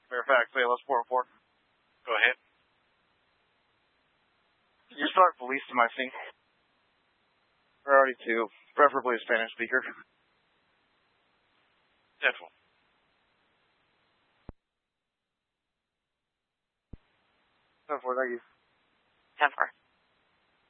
Fairfax, ALS 404. Go ahead. Can you start police to my scene? Priority 2, preferably a Spanish speaker. 10-4. 10-4, thank you. 10-4.